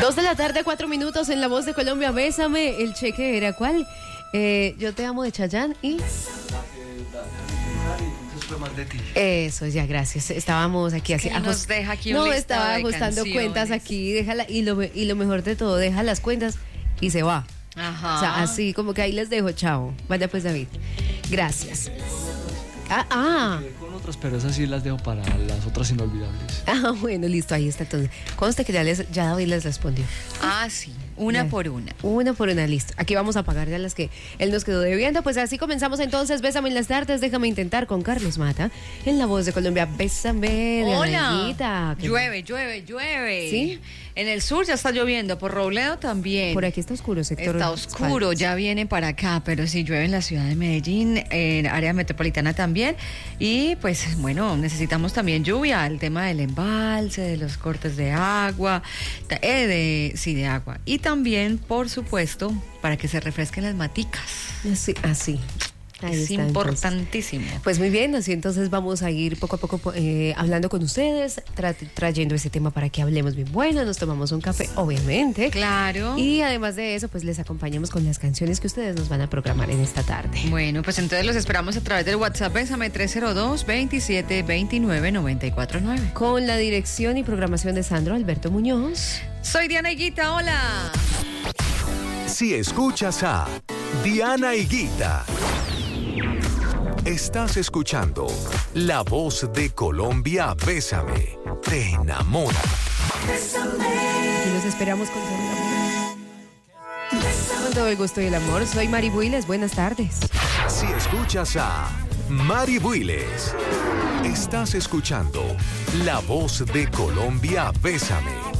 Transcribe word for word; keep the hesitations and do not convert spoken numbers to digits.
Dos de la tarde, cuatro minutos en La Voz de Colombia. Bésame. El cheque era ¿cuál? Eh, yo te amo de Chayanne y... Eso, ya, gracias. Estábamos aquí así. Ajust... Nos deja aquí un no, estaba ajustando canciones. cuentas aquí. Déjala, y, lo, y lo mejor de todo, deja las cuentas y se va. Ajá. O sea, así como que ahí les dejo, chao. Vaya pues, David. Gracias. Ah, ah. Con otras, pero esas sí las dejo para las otras inolvidables. Ah, bueno, listo, ahí está todo. Conste que ya, les, ya David les respondió. Ah, sí, una ya. por una. Una por una, listo. Aquí vamos a pagar ya las que él nos quedó debiendo. Pues así comenzamos entonces. Bésame en las tardes, déjame intentar con Carlos Mata. En La Voz de Colombia, bésame. Hola. Llueve, llueve, llueve. ¿Sí? En el sur ya está lloviendo, por Robledo también. Por aquí está oscuro, sector. Está oscuro, Spaldas. Ya viene para acá, pero sí llueve en la ciudad de Medellín, en área metropolitana también. Y pues bueno, necesitamos también lluvia, el tema del embalse, de los cortes de agua, eh, de, sí, de agua. Y también, por supuesto, para que se refresquen las maticas. Sí, así. Ahí es está, importantísimo. Entonces. Pues muy bien, así entonces vamos a ir poco a poco eh, hablando con ustedes, tra trayendo ese tema para que hablemos bien bueno, nos tomamos un café, obviamente. Claro. Y además de eso, pues les acompañamos con las canciones que ustedes nos van a programar en esta tarde. Bueno, pues entonces los esperamos a través del WhatsApp, Bésame tres cero dos, veintisiete veintinueve, noventa y cuatro nueve. Con la dirección y programación de Sandro Alberto Muñoz. Soy Diana Higuita, hola. Si escuchas a Diana Higuita, estás escuchando La Voz de Colombia. Bésame, te enamora. Y los esperamos con todo el amor. Con todo el gusto y el amor. Soy Mari Builes, buenas tardes. Si escuchas a Mari Builes, estás escuchando La Voz de Colombia. Bésame.